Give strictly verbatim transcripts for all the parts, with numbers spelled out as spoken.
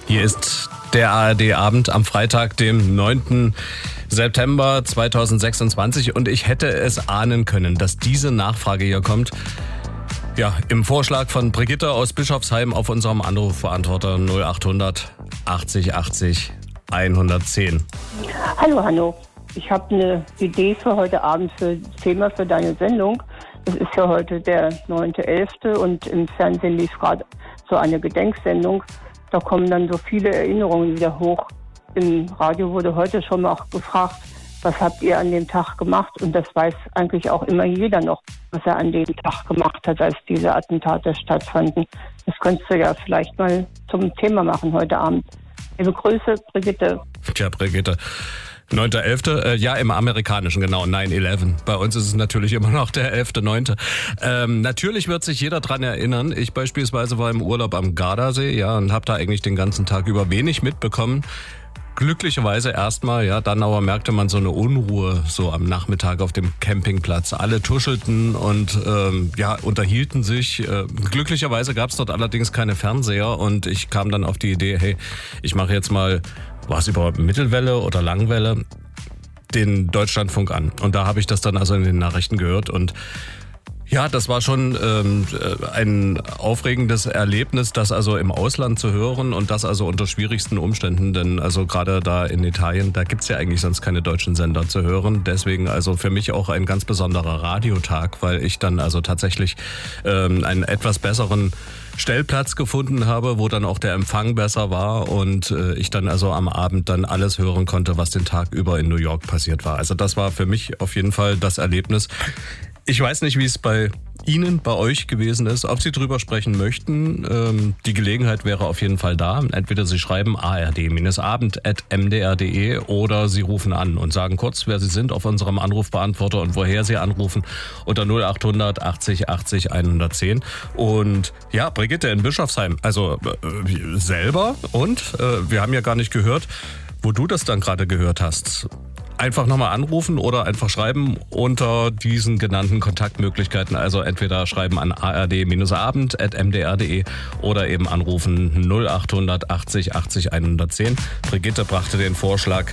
Hier ist der A R D-Abend am Freitag, dem neunten September zweitausendsechsundzwanzig. Und ich hätte es ahnen können, dass diese Nachfrage hier kommt. Ja, im Vorschlag von Brigitte aus Bischofsheim auf unserem Anrufbeantworter null achthundert achtzig achtzig hundertzehn. Hallo Hanno, ich habe eine Idee für heute Abend, für das Thema für deine Sendung. Es ist ja heute der neunte elfte und im Fernsehen lief gerade so eine Gedenksendung. Da kommen dann so viele Erinnerungen wieder hoch. Im Radio wurde heute schon mal auch gefragt, was habt ihr an dem Tag gemacht? Und das weiß eigentlich auch immer jeder noch, was er an dem Tag gemacht hat, als diese Attentate stattfanden. Das könntest du ja vielleicht mal zum Thema machen heute Abend. Liebe Grüße, Brigitte. Tja, Brigitte. neunter elfte Äh, ja, im amerikanischen, genau, neun elf. Bei uns ist es natürlich immer noch der elfte neunte Ähm, natürlich wird sich jeder dran erinnern. Ich beispielsweise war im Urlaub am Gardasee, ja, und habe da eigentlich den ganzen Tag über wenig mitbekommen. Glücklicherweise erstmal, ja, dann aber merkte man so eine Unruhe so am Nachmittag auf dem Campingplatz. Alle tuschelten und ähm, ja, unterhielten sich. Äh, glücklicherweise gab es dort allerdings keine Fernseher und ich kam dann auf die Idee, hey, ich mache jetzt mal, war es überhaupt Mittelwelle oder Langwelle, den Deutschlandfunk an. Und da habe ich das dann also in den Nachrichten gehört und ja, das war schon ähm, ein aufregendes Erlebnis, das also im Ausland zu hören und das also unter schwierigsten Umständen, denn also gerade da in Italien, da gibt's ja eigentlich sonst keine deutschen Sender zu hören. Deswegen also für mich auch ein ganz besonderer Radiotag, weil ich dann also tatsächlich ähm, einen etwas besseren Stellplatz gefunden habe, wo dann auch der Empfang besser war und äh, ich dann also am Abend dann alles hören konnte, was den Tag über in New York passiert war. Also das war für mich auf jeden Fall das Erlebnis. Ich weiß nicht, wie es bei Ihnen, bei euch gewesen ist, ob Sie drüber sprechen möchten. Ähm, die Gelegenheit wäre auf jeden Fall da. Entweder Sie schreiben a r d abend at m d r punkt d e oder Sie rufen an und sagen kurz, wer Sie sind auf unserem Anrufbeantworter und woher Sie anrufen unter null achthundert achtzig achtzig hundertzehn. Und ja, Brigitte in Bischofsheim, also äh, selber und äh, wir haben ja gar nicht gehört, wo du das dann gerade gehört hast. Einfach nochmal anrufen oder einfach schreiben unter diesen genannten Kontaktmöglichkeiten. Also entweder schreiben an a r d abend at m d r punkt d e oder eben anrufen null achthundert achtzig achtzig hundertzehn. Brigitte brachte den Vorschlag,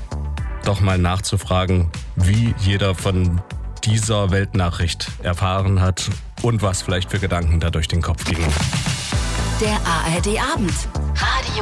doch mal nachzufragen, wie jeder von dieser Weltnachricht erfahren hat und was vielleicht für Gedanken da durch den Kopf gingen. Der A R D-Abend.